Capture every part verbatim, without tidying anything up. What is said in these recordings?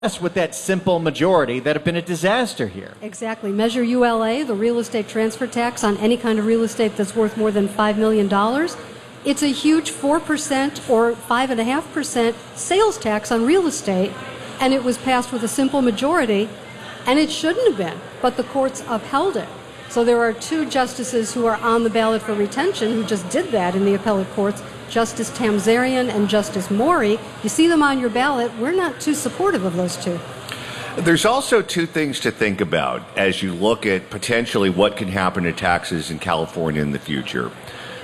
with that simple majority that have been a disaster here. Exactly. Measure U L A, the real estate transfer tax on any kind of real estate that's worth more than five million dollars. It's a huge four percent or five point five percent sales tax on real estate, and it was passed with a simple majority, and it shouldn't have been, but the courts upheld it. So there are two justices who are on the ballot for retention who just did that in the appellate courts, Justice Tamzarian and Justice Maury. You see them on your ballot. We're not too supportive of those two. There's also two things to think about as you look at potentially what can happen to taxes in California in the future.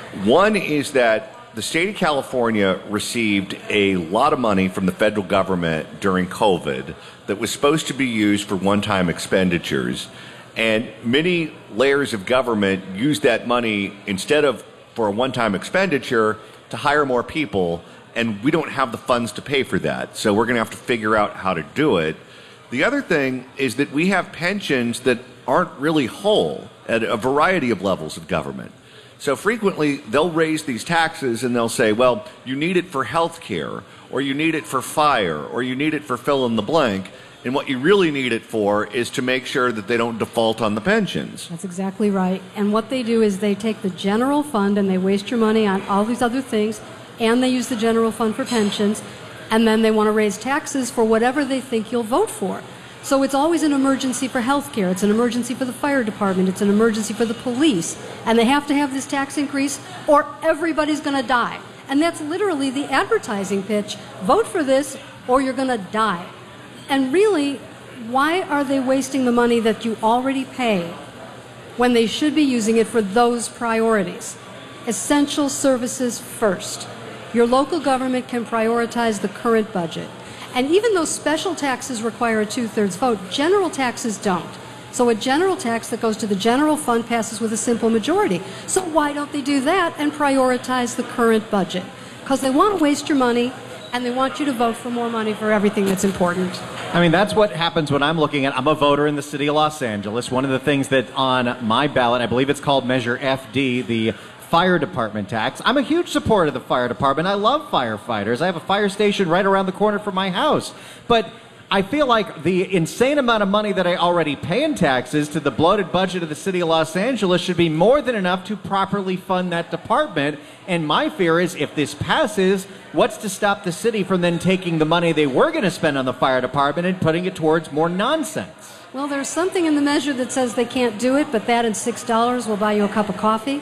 One is that the state of California received a lot of money from the federal government during COVID that was supposed to be used for one-time expenditures. And many layers of government use that money instead of for a one-time expenditure to hire more people, and we don't have the funds to pay for that. So we're going to have to figure out how to do it. The other thing is that we have pensions that aren't really whole at a variety of levels of government. So frequently they'll raise these taxes and they'll say, well, you need it for health care, or you need it for fire, or you need it for fill in the blank. And what you really need it for is to make sure that they don't default on the pensions. That's exactly right. And what they do is they take the general fund and they waste your money on all these other things, and they use the general fund for pensions, and then they want to raise taxes for whatever they think you'll vote for. So it's always an emergency for health care. It's an emergency for the fire department. It's an emergency for the police. And they have to have this tax increase or everybody's going to die. And that's literally the advertising pitch. Vote for this or you're going to die. And really, why are they wasting the money that you already pay when they should be using it for those priorities? Essential services first. Your local government can prioritize the current budget. And even though special taxes require a two-thirds vote, general taxes don't. So a general tax that goes to the general fund passes with a simple majority. So why don't they do that and prioritize the current budget? Because they want to waste your money, and they want you to vote for more money for everything that's important. I mean, that's what happens when I'm looking at, I'm a voter in the city of Los Angeles. One of the things that on my ballot, I believe it's called Measure F D, the fire department tax. I'm a huge supporter of the fire department. I love firefighters. I have a fire station right around the corner from my house. But I feel like the insane amount of money that I already pay in taxes to the bloated budget of the city of Los Angeles should be more than enough to properly fund that department. And my fear is if this passes, what's to stop the city from then taking the money they were going to spend on the fire department and putting it towards more nonsense? Well, there's something in the measure that says they can't do it, but that and six dollars will buy you a cup of coffee.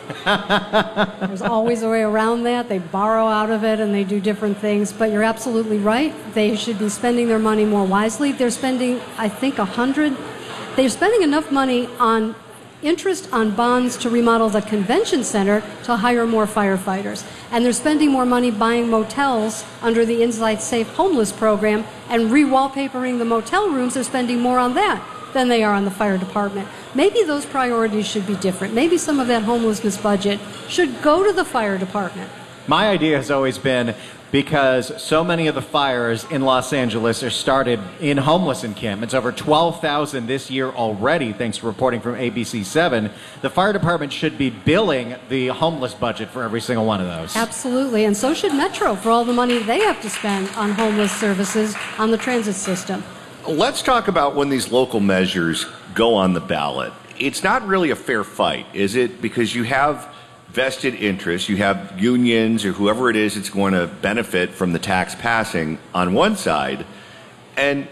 There's always a way around that. They borrow out of it and they do different things. But you're absolutely right. They should be spending their money more wisely. They're spending, I think, a hundred. They're spending enough money on interest on bonds to remodel the convention center to hire more firefighters. And they're spending more money buying motels under the Inside Safe Homeless program and re-wallpapering the motel rooms. They're spending more on that than they are on the fire department. Maybe those priorities should be different. Maybe some of that homelessness budget should go to the fire department. My idea has always been, because so many of the fires in Los Angeles are started in homeless encampments, over twelve thousand this year already, thanks to reporting from A B C seven, the fire department should be billing the homeless budget for every single one of those. Absolutely, and so should Metro for all the money they have to spend on homeless services on the transit system. Let's talk about when these local measures go on the ballot. It's not really a fair fight, is it? Because you have vested interests, you have unions or whoever it is that's going to benefit from the tax passing on one side, and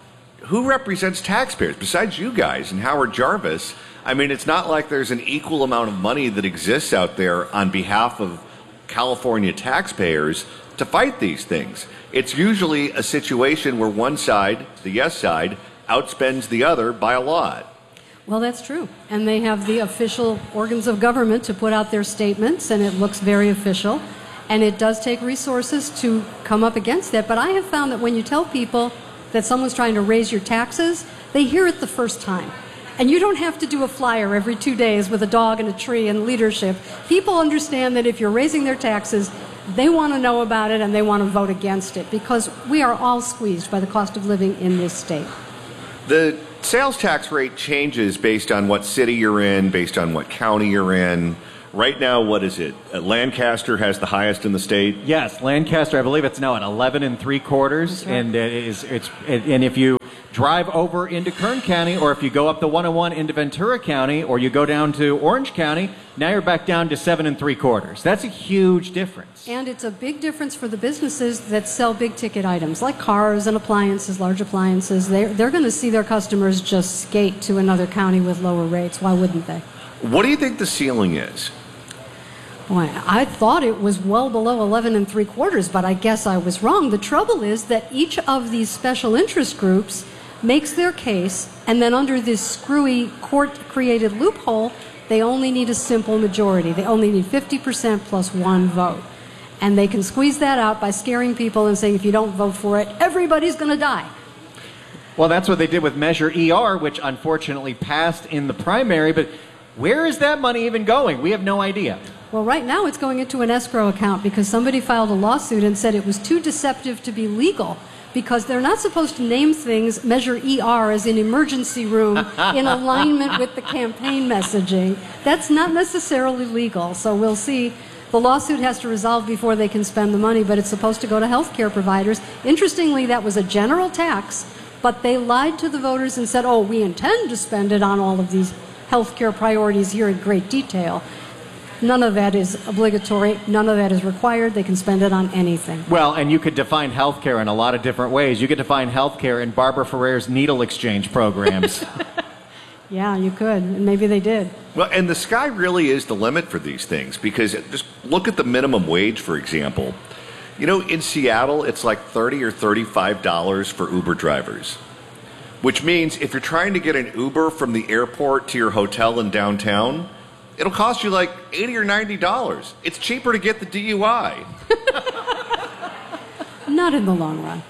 who represents taxpayers besides you guys and Howard Jarvis? I mean, it's not like there's an equal amount of money that exists out there on behalf of California taxpayers to fight these things. It's usually a situation where one side, the yes side, outspends the other by a lot. Well, that's true. And they have the official organs of government to put out their statements, and it looks very official. And it does take resources to come up against that. But I have found that when you tell people that someone's trying to raise your taxes, they hear it the first time. And you don't have to do a flyer every two days with a dog and a tree and leadership. People understand that if you're raising their taxes, they want to know about it and they want to vote against it, because we are all squeezed by the cost of living in this state. The sales tax rate changes based on what city you're in, based on what county you're in. right now, what is it? Uh, Lancaster has the highest in the state. Yes, Lancaster, I believe it's now at eleven and three quarters, right. and it is it's and if you drive over into Kern County, or if you go up the one oh one into Ventura County, or you go down to Orange County, now you're back down to seven and three quarters. That's a huge difference. And it's a big difference for the businesses that sell big ticket items like cars and appliances, large appliances. They're, they're going to see their customers just skate to another county with lower rates. Why wouldn't they? What do you think the ceiling is? Boy, I thought it was well below eleven and three quarters, but I guess I was wrong. The trouble is that each of these special interest groups makes their case, and then under this screwy court-created loophole, they only need a simple majority. They only need fifty percent plus one vote. And they can squeeze that out by scaring people and saying, if you don't vote for it, everybody's going to die. Well, that's what they did with Measure E R, which unfortunately passed in the primary, but where is that money even going? We have no idea. Well, right now it's going into an escrow account because somebody filed a lawsuit and said it was too deceptive to be legal because they're not supposed to name things, Measure E R as in emergency room, in alignment with the campaign messaging. That's not necessarily legal, so we'll see. The lawsuit has to resolve before they can spend the money, but it's supposed to go to health care providers. Interestingly, that was a general tax, but they lied to the voters and said, oh, we intend to spend it on all of these health care priorities here in great detail. None of that is obligatory. None of that is required. They can spend it on anything. Well, and you could define healthcare in a lot of different ways. You could define healthcare in Barbara Ferrer's needle exchange programs. Yeah, you could, and maybe they did. Well, and the sky really is the limit for these things because just look at the minimum wage, for example. You know, in Seattle, it's like thirty or thirty-five dollars for Uber drivers, which means if you're trying to get an Uber from the airport to your hotel in downtown, it'll cost you like eighty or ninety dollars. It's cheaper to get the D U I. Not in the long run.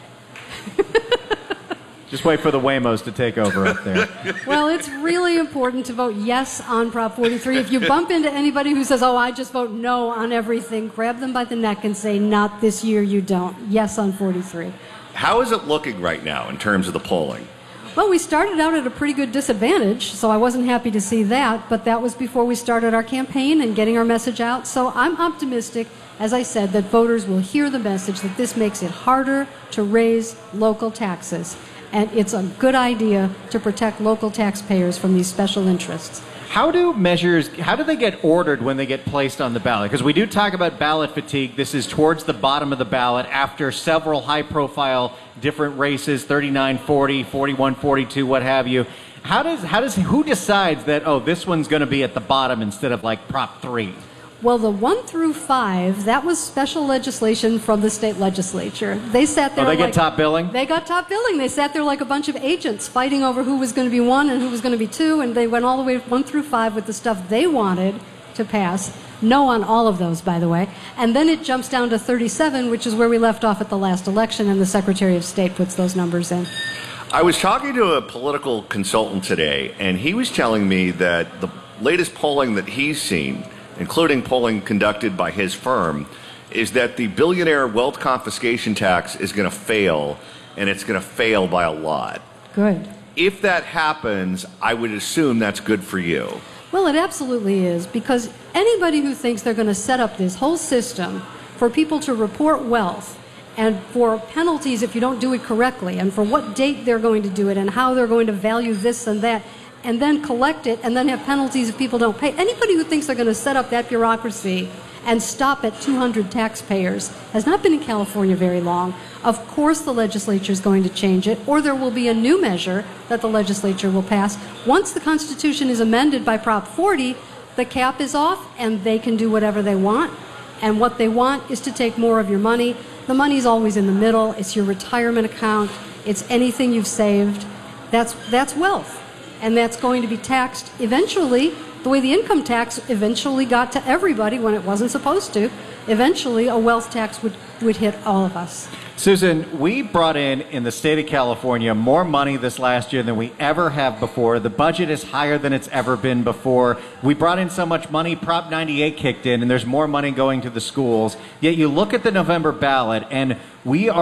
Just wait for the Waymos to take over up there. Well, it's really important to vote yes on Prop forty-three. If you bump into anybody who says, oh, I just vote no on everything, grab them by the neck and say, not this year, you don't. Yes on forty-three. How is it looking right now in terms of the polling? Well, we started out at a pretty good disadvantage, so I wasn't happy to see that, but that was before we started our campaign and getting our message out. So I'm optimistic, as I said, that voters will hear the message that this makes it harder to raise local taxes. And it's a good idea to protect local taxpayers from these special interests. How do measures, how do they get ordered when they get placed on the ballot? Because we do talk about ballot fatigue. This is towards the bottom of the ballot after several high-profile different races, thirty-nine forty, forty-one forty-two, what have you. How does, how does, who decides that, oh, this one's going to be at the bottom instead of like Prop three? Well, the one through five, that was special legislation from the state legislature. They sat there Oh, they like, get top billing? They got top billing. They sat there like a bunch of agents fighting over who was going to be one and who was going to be two, and they went all the way one through five with the stuff they wanted to pass. No on all of those, by the way. And then it jumps down to thirty-seven, which is where we left off at the last election, and the Secretary of State puts those numbers in. I was talking to a political consultant today, and he was telling me that the latest polling that he's seen, including polling conducted by his firm, is that the billionaire wealth confiscation tax is going to fail, and it's going to fail by a lot. Good. If that happens, I would assume that's good for you. Well, it absolutely is, because anybody who thinks they're going to set up this whole system for people to report wealth and for penalties if you don't do it correctly and for what date they're going to do it and how they're going to value this and that, and then collect it and then have penalties if people don't pay. Anybody who thinks they're going to set up that bureaucracy and stop at two hundred taxpayers has not been in California very long. Of course the legislature is going to change it, or there will be a new measure that the legislature will pass. Once the Constitution is amended by Prop forty, the cap is off and they can do whatever they want. And what they want is to take more of your money. The money's always in the middle. It's your retirement account. It's anything you've saved. That's, that's wealth. And that's going to be taxed eventually, the way the income tax eventually got to everybody when it wasn't supposed to. Eventually, a wealth tax would, would hit all of us. Susan, we brought in, in the state of California, more money this last year than we ever have before. The budget is higher than it's ever been before. We brought in so much money, Prop ninety-eight kicked in, and there's more money going to the schools. Yet you look at the November ballot, and we are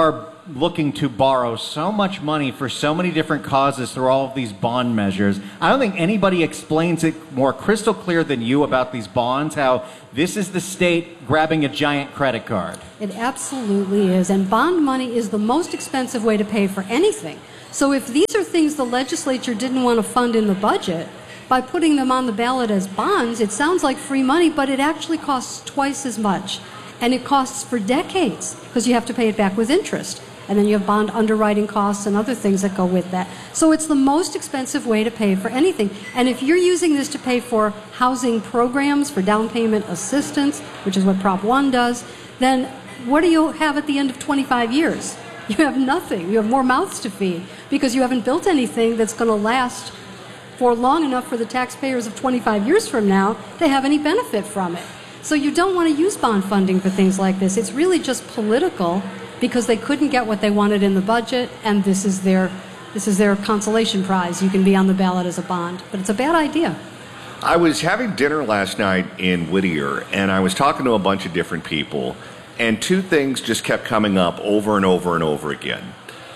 looking to borrow so much money for so many different causes through all of these bond measures. I don't think anybody explains it more crystal clear than you about these bonds, how this is the state grabbing a giant credit card. It absolutely is. And bond money is the most expensive way to pay for anything. So if these are things the legislature didn't want to fund in the budget, by putting them on the ballot as bonds, it sounds like free money, but it actually costs twice as much. And it costs for decades because you have to pay it back with interest. And then you have bond underwriting costs and other things that go with that. So it's the most expensive way to pay for anything. And if you're using this to pay for housing programs, for down payment assistance, which is what Prop one does, then what do you have at the end of twenty-five years? You have nothing. You have more mouths to feed because you haven't built anything that's going to last for long enough for the taxpayers of twenty-five years from now to have any benefit from it. So you don't want to use bond funding for things like this. It's really just political because they couldn't get what they wanted in the budget, and this is their this is their consolation prize. You can be on the ballot as a bond, but it's a bad idea. I was having dinner last night in Whittier, and I was talking to a bunch of different people, and two things just kept coming up over and over and over again.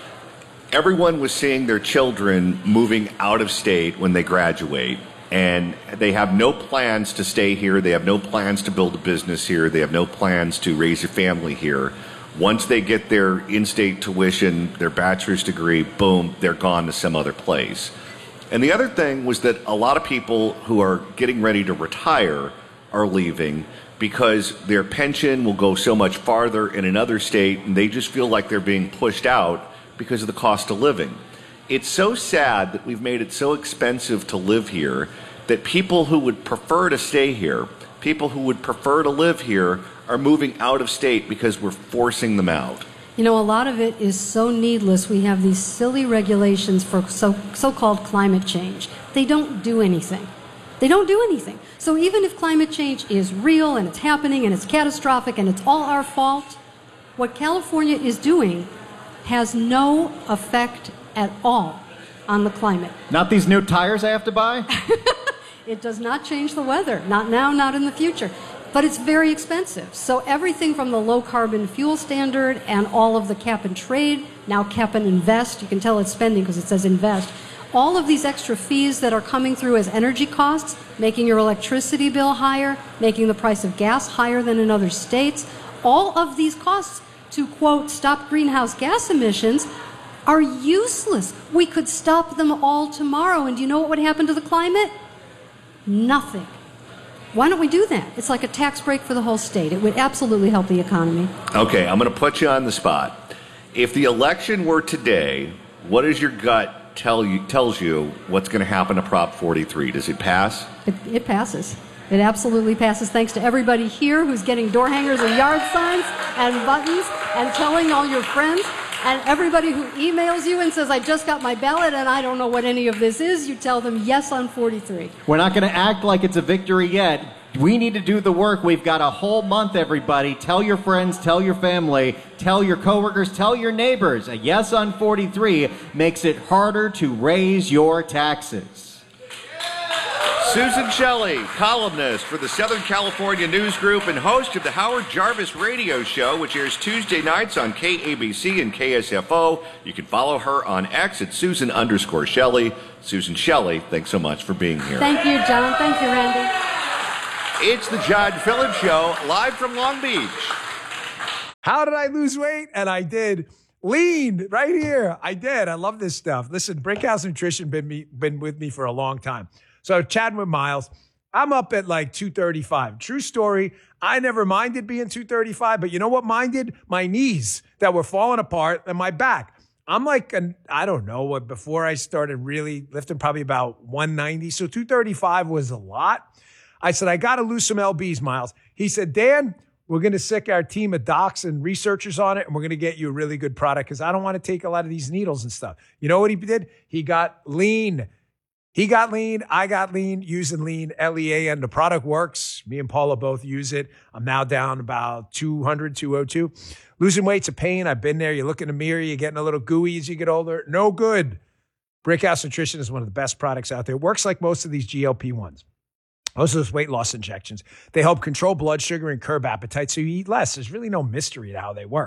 Everyone was seeing their children moving out of state when they graduate, and they have no plans to stay here. They have no plans to build a business here. They have no plans to raise a family here. Once they get their in-state tuition, their bachelor's degree, boom, they're gone to some other place. And the other thing was that a lot of people who are getting ready to retire are leaving because their pension will go so much farther in another state, and they just feel like they're being pushed out because of the cost of living. It's so sad that we've made it so expensive to live here that people who would prefer to stay here, people who would prefer to live here, are moving out of state because we're forcing them out. You know, a lot of it is so needless. We have these silly regulations for so, so-called climate change. They don't do anything. They don't do anything. So even if climate change is real and it's happening and it's catastrophic and it's all our fault, what California is doing has no effect at all on the climate. Not these new tires I have to buy? It does not change the weather. Not now, not in the future. But it's very expensive. So everything from the low carbon fuel standard and all of the cap and trade, now cap and invest, you can tell it's spending because it says invest, all of these extra fees that are coming through as energy costs, making your electricity bill higher, making the price of gas higher than in other states, all of these costs to, quote, stop greenhouse gas emissions are useless. We could stop them all tomorrow, and do you know what would happen to the climate? Nothing. Why don't we do that? It's like a tax break for the whole state. It would absolutely help the economy. Okay, I'm going to put you on the spot. If the election were today, what does your gut tell you tells you what's going to happen to Prop forty-three? Does it pass? It, it passes. It absolutely passes, thanks to everybody here who's getting door hangers and yard signs and buttons and telling all your friends. And everybody who emails you and says, I just got my ballot and I don't know what any of this is, you tell them yes on forty-three. We're not going to act like it's a victory yet. We need to do the work. We've got a whole month, everybody. Tell your friends, tell your family, tell your coworkers, tell your neighbors. A yes on forty-three makes it harder to raise your taxes. Susan Shelley, columnist for the Southern California News Group and host of the Howard Jarvis Radio Show, which airs Tuesday nights on K A B C and K S F O. You can follow her on X at Susan underscore Shelley. Susan Shelley, thanks so much for being here. Thank you, John. Thank you, Randy. It's the John Phillips Show, live from Long Beach. How did I lose weight? And I did. Lean right here. I did. I love this stuff. Listen, Brickhouse Nutrition been me, been with me for a long time. So chatting with Miles, I'm up at like two thirty-five. True story. I never minded being two thirty-five, but you know what minded? My knees that were falling apart and my back. I'm like, an, I don't know what, before I started really lifting, probably about one ninety. So two thirty-five was a lot. I said, I got to lose some L Bs, Miles. He said, Dan, we're going to sick our team of docs and researchers on it, and we're going to get you a really good product because I don't want to take a lot of these needles and stuff. You know what he did? He got lean. He got lean. I got lean using lean, L E A, and the product works. Me and Paula both use it. I'm now down about two hundred, two oh two. Losing weight's a pain. I've been there. You look in the mirror, you're getting a little gooey as you get older. No good. Brickhouse Nutrition is one of the best products out there. It works like most of these G L P ones. Most of those weight loss injections. They help control blood sugar and curb appetite so you eat less. There's really no mystery to how they work.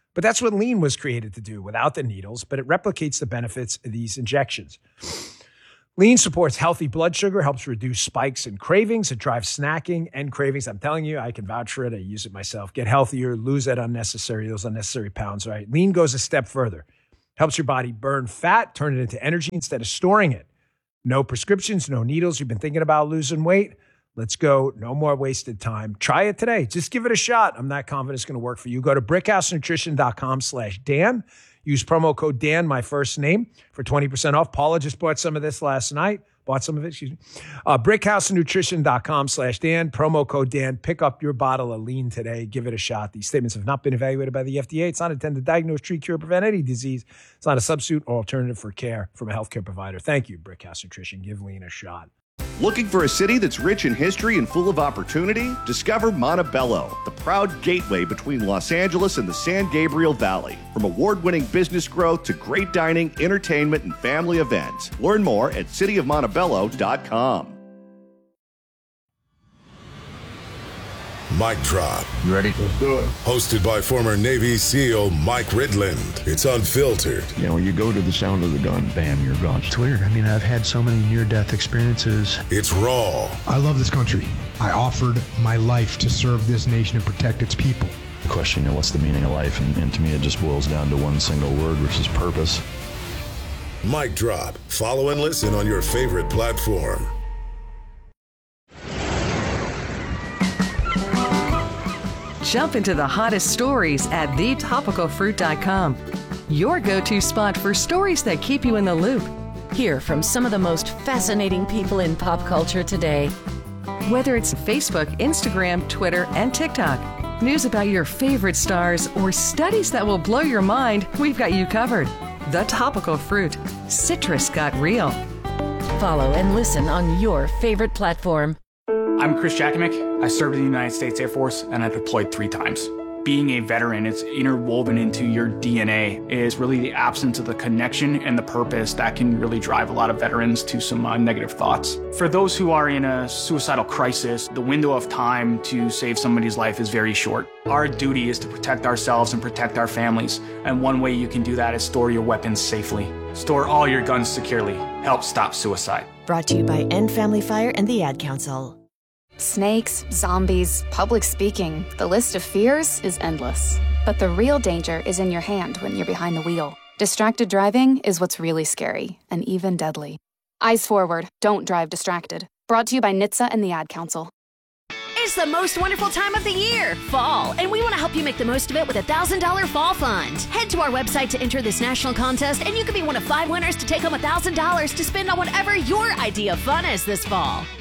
But that's what lean was created to do without the needles, but it replicates the benefits of these injections. Lean supports healthy blood sugar, helps reduce spikes and cravings. It drives snacking and cravings. I'm telling you, I can vouch for it. I use it myself. Get healthier, lose that unnecessary, those unnecessary pounds, right? Lean goes a step further. Helps your body burn fat, turn it into energy instead of storing it. No prescriptions, no needles. You've been thinking about losing weight? Let's go. No more wasted time. Try it today. Just give it a shot. I'm not confident it's going to work for you. Go to brickhousenutrition.com slash Dan. Use promo code Dan, my first name, for twenty percent off. Paula just bought some of this last night. Bought some of it, excuse me. Uh, brickhousenutrition.com slash Dan. Promo code Dan. Pick up your bottle of lean today. Give it a shot. These statements have not been evaluated by the F D A. It's not intended to diagnose, treat, cure, prevent any disease. It's not a substitute or alternative for care from a healthcare provider. Thank you, Brickhouse Nutrition. Give lean a shot. Looking for a city that's rich in history and full of opportunity? Discover Montebello, the proud gateway between Los Angeles and the San Gabriel Valley. From award-winning business growth to great dining, entertainment, and family events. Learn more at city of montebello dot com. Mic Drop. You ready? Let's do it. Hosted by former Navy SEAL Mike Ridland. It's unfiltered. You know, when you go to the sound of the gun, bam, you're gone. It's weird. I mean, I've had so many near-death experiences. It's raw. I love this country. I offered my life to serve this nation and protect its people. The question, you know, what's the meaning of life? And, and to me, it just boils down to one single word, which is purpose. Mic Drop. Follow and listen on your favorite platform. Jump into the hottest stories at the topical fruit dot com. Your go-to spot for stories that keep you in the loop. Hear from some of the most fascinating people in pop culture today. Whether it's Facebook, Instagram, Twitter, and TikTok, news about your favorite stars, or studies that will blow your mind, we've got you covered. The Topical Fruit. Citrus got real. Follow and listen on your favorite platform. I'm Chris Jakimick. I served in the United States Air Force and I deployed three times. Being a veteran, it's interwoven into your D N A. It is really the absence of the connection and the purpose that can really drive a lot of veterans to some uh, negative thoughts. For those who are in a suicidal crisis, the window of time to save somebody's life is very short. Our duty is to protect ourselves and protect our families. And one way you can do that is store your weapons safely. Store all your guns securely. Help stop suicide. Brought to you by End Family Fire and the Ad Council. Snakes, zombies, public speaking, the list of fears is endless. But the real danger is in your hand when you're behind the wheel. Distracted driving is what's really scary, and even deadly. Eyes forward, don't drive distracted. Brought to you by N H T S A and the Ad Council. It's the most wonderful time of the year, fall, and we want to help you make the most of it with a one thousand dollars Fall Fund. Head to our website to enter this national contest, and you could be one of five winners to take home one thousand dollars to spend on whatever your idea of fun is this fall.